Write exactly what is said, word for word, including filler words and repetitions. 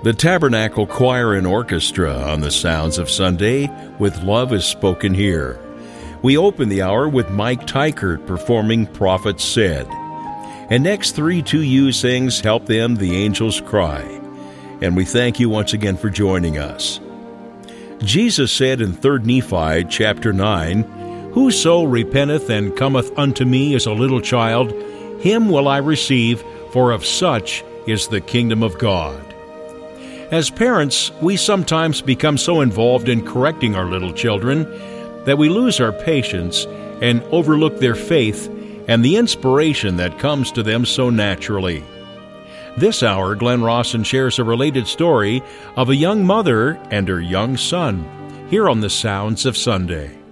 The Tabernacle Choir and Orchestra on the Sounds of Sunday with Love is Spoken Here. We open the hour with Mike Tykert performing Prophet Said. And next, three two U sings Help Them the Angels Cry. And we thank you once again for joining us. Jesus said in Third Nephi chapter nine, Whoso repenteth and cometh unto me as a little child, him will I receive, for of such is the kingdom of God. As parents, we sometimes become so involved in correcting our little children that we lose our patience and overlook their faith and the inspiration that comes to them so naturally. This hour, Glenn Rawson shares a related story of a young mother and her young son, here on the Sounds of Sunday.